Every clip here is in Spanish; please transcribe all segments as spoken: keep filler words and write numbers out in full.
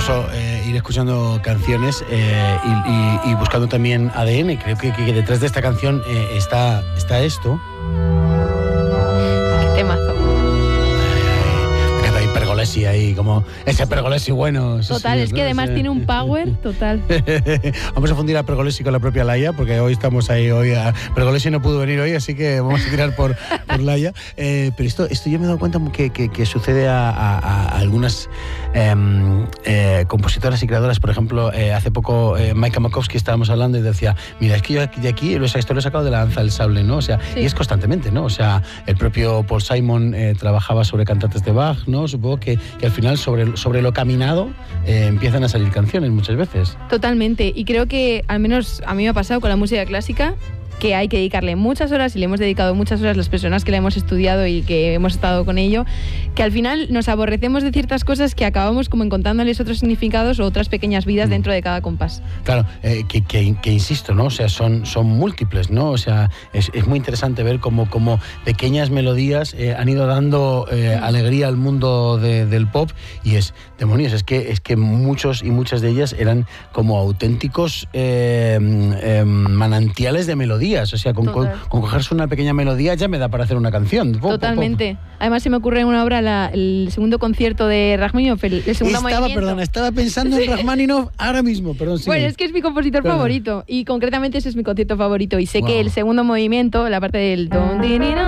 fabuloso eh, ir escuchando canciones eh, y, y, y buscando también A D N. Creo que, que detrás de esta canción eh, está, está esto. Qué temazo. Hay Pergolesi ahí, como ese Pergolesi bueno. Total, sí, es ¿no? que además tiene un power total. Vamos a fundir a Pergolesi con la propia Laia, porque hoy estamos ahí, hoy a... Pergolesi no pudo venir hoy, así que vamos a tirar por, por Laia. Eh, pero esto, esto yo me he dado cuenta que, que, que sucede a, a, a algunas eh, eh, compositoras y creadoras. Por ejemplo, eh, hace poco eh, Maika Makowski estábamos hablando y decía, mira, es que yo aquí, de aquí esto lo he sacado de la danza del sable, ¿no? O sea, sí. Y es constantemente, ¿no? O sea, el propio Paul Simon eh, trabajaba sobre cantates de Bach, ¿no? Supongo que, que al final sobre, sobre lo caminado eh, empiezan a salir canciones muchas veces. Totalmente, y creo que al menos a mí me ha pasado con la música clásica, que hay que dedicarle muchas horas, y le hemos dedicado muchas horas las personas que la hemos estudiado y que hemos estado con ello, que al final nos aborrecemos de ciertas cosas que acabamos como encontrándoles otros significados o otras pequeñas vidas dentro de cada compás. Claro, eh, que, que, que insisto, ¿no? O sea, son, son múltiples, ¿no? O sea, es, es muy interesante ver cómo, cómo pequeñas melodías eh, han ido dando eh, alegría al mundo de, del pop, y es, demonios, es que, es que muchos y muchas de ellas eran como auténticos eh, eh, manantiales de melodías. O sea, con, con, con cogerse una pequeña melodía ya me da para hacer una canción. Pop, Totalmente. Pop, pop. Además se me ocurre en una obra la, el segundo concierto de Rachmaninoff, el, el segundo estaba, movimiento. Perdona, estaba pensando en Rachmaninoff ahora mismo, perdón. Sí. Bueno, es que es mi compositor perdón. favorito, y concretamente ese es mi concierto favorito, y sé wow. que el segundo movimiento, la parte del don,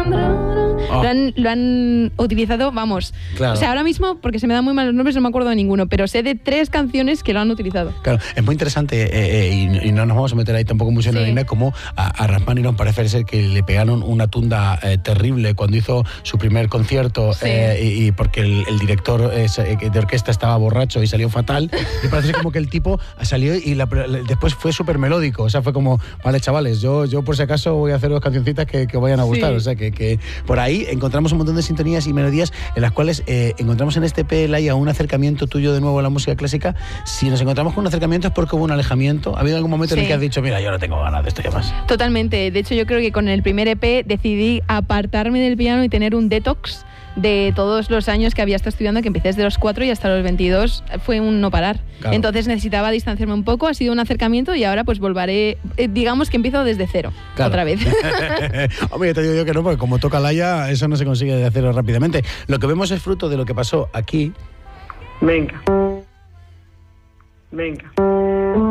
oh. lo, han, lo han utilizado, vamos, claro. O sea, ahora mismo, porque se me dan muy malos nombres, no me acuerdo de ninguno, pero sé de tres canciones que lo han utilizado. Claro, es muy interesante, eh, eh, y, y no nos vamos a meter ahí tampoco mucho en la harina, como a, a Rachmaninoff parece ser que le pegaron una tunda eh, terrible cuando hizo su primer concierto, sí. eh, y, y porque el, el director eh, de orquesta estaba borracho y salió fatal, y parece como que el tipo salió y la, después fue súper melódico, o sea, fue como, vale, chavales, yo, yo por si acaso voy a hacer dos cancioncitas que, que vayan a gustar, sí. O sea, que, que por ahí encontramos un montón de sintonías y melodías en las cuales eh, encontramos en este P, Laia, un acercamiento tuyo de nuevo a la música clásica. Si nos encontramos con un acercamiento es porque hubo un alejamiento. ¿Ha habido algún momento sí. en el que has dicho, mira, yo no tengo ganas de esto ya más? Totalmente, de hecho yo creo que con el primer E P decidí apartarme del piano y tener un detox de todos los años que había estado estudiando, que empecé desde los cuatro y hasta los veintidós, fue un no parar. Claro. Entonces necesitaba distanciarme un poco, ha sido un acercamiento, y ahora pues volveré, eh, digamos que empiezo desde cero, claro. Otra vez. Hombre, te digo yo que no, porque como toca Laia, eso no se consigue de cero rápidamente. Lo que vemos es fruto de lo que pasó aquí. Venga. Venga.